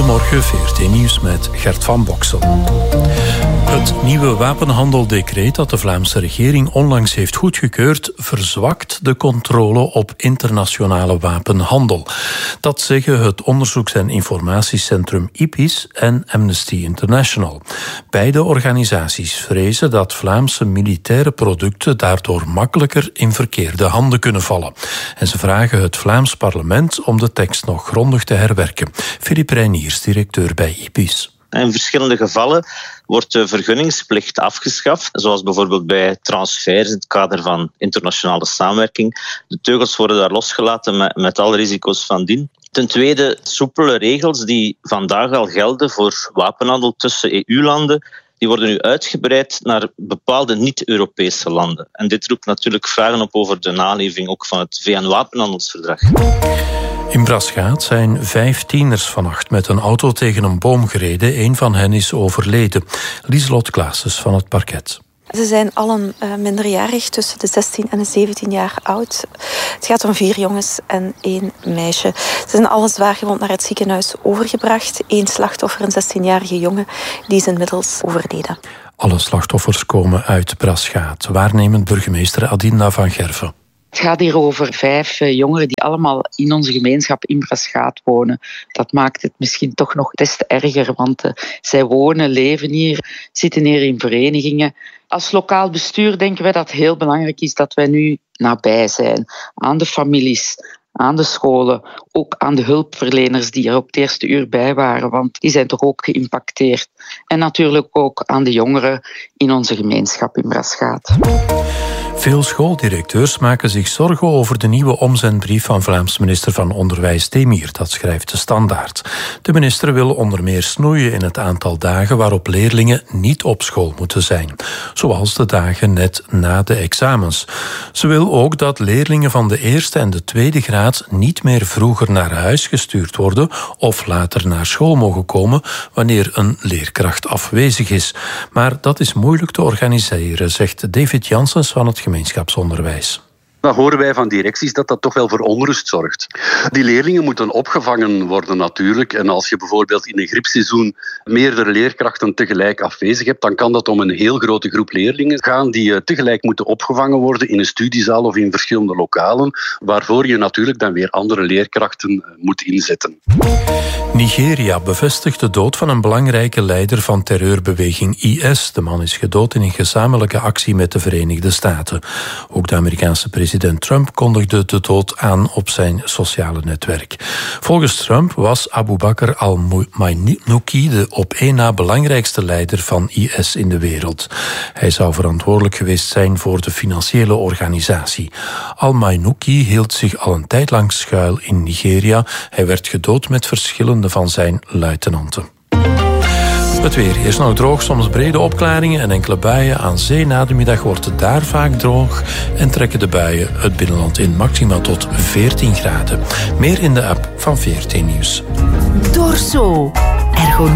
Goedemorgen, VRT Nieuws met Gert van Boksel. Het nieuwe wapenhandeldecreet dat de Vlaamse regering onlangs heeft goedgekeurd verzwakt de controle op internationale wapenhandel. Dat zeggen het Onderzoeks- en Informatiecentrum IPIS en Amnesty International. Beide organisaties vrezen dat Vlaamse militaire producten daardoor makkelijker in verkeerde handen kunnen vallen. En ze vragen het Vlaams parlement om de tekst nog grondig te herwerken. Philippe Reiniers, directeur bij IPIS. In verschillende gevallen wordt de vergunningsplicht afgeschaft, zoals bijvoorbeeld bij transfers in het kader van internationale samenwerking. De teugels worden daar losgelaten met alle risico's van dien. Ten tweede, soepele regels die vandaag al gelden voor wapenhandel tussen EU-landen, die worden nu uitgebreid naar bepaalde niet-Europese landen. En dit roept natuurlijk vragen op over de naleving ook van het VN-wapenhandelsverdrag. In Braschaat zijn 5 tieners vannacht met een auto tegen een boom gereden. Een van hen is overleden. Lieselot Klaassens van het parket. Ze zijn allen minderjarig, tussen de 16 en de 17 jaar oud. Het gaat om 4 jongens en 1 meisje. Ze zijn alle zwaargewond naar het ziekenhuis overgebracht. 1 slachtoffer, een 16-jarige jongen, die is inmiddels overleden. Alle slachtoffers komen uit Braschaat. Waarnemend burgemeester Adinda van Gerven. Het gaat hier over 5 jongeren die allemaal in onze gemeenschap in Braschaat wonen. Dat maakt het misschien toch nog des te erger, want zij wonen, leven hier, zitten hier in verenigingen. Als lokaal bestuur denken wij dat het heel belangrijk is dat wij nu nabij zijn aan de families, aan de scholen, ook aan de hulpverleners die er op het eerste uur bij waren, want die zijn toch ook geïmpacteerd. En natuurlijk ook aan de jongeren in onze gemeenschap in Braschaat. Veel schooldirecteurs maken zich zorgen over de nieuwe omzendbrief van Vlaams minister van Onderwijs Demir. Dat schrijft de Standaard. De minister wil onder meer snoeien in het aantal dagen waarop leerlingen niet op school moeten zijn. Zoals de dagen net na de examens. Ze wil ook dat leerlingen van de eerste en de tweede graad niet meer vroeger naar huis gestuurd worden of later naar school mogen komen wanneer een leerkracht afwezig is. Maar dat is moeilijk te organiseren, zegt David Janssens van het gemeenschapsonderwijs. Dan horen wij van directies dat toch wel voor onrust zorgt. Die leerlingen moeten opgevangen worden natuurlijk. En als je bijvoorbeeld in een griepseizoen meerdere leerkrachten tegelijk afwezig hebt, dan kan dat om een heel grote groep leerlingen gaan die tegelijk moeten opgevangen worden in een studiezaal of in verschillende lokalen, waarvoor je natuurlijk dan weer andere leerkrachten moet inzetten. Nigeria bevestigt de dood van een belangrijke leider van terreurbeweging IS. De man is gedood in een gezamenlijke actie met de Verenigde Staten. Ook de Amerikaanse president Trump kondigde de dood aan op zijn sociale netwerk. Volgens Trump was Abu Bakr al-Maynouki de op één na belangrijkste leider van IS in de wereld. Hij zou verantwoordelijk geweest zijn voor de financiële organisatie. Al-Maynouki hield zich al een tijd lang schuil in Nigeria. Hij werd gedood met verschillende van zijn luitenanten. Het weer. Eerst nog droog, soms brede opklaringen en enkele buien. Aan zee na de middag wordt het daar vaak droog en trekken de buien het binnenland in, maximaal tot 14 graden. Meer in de app van VRT Nieuws. Dorso.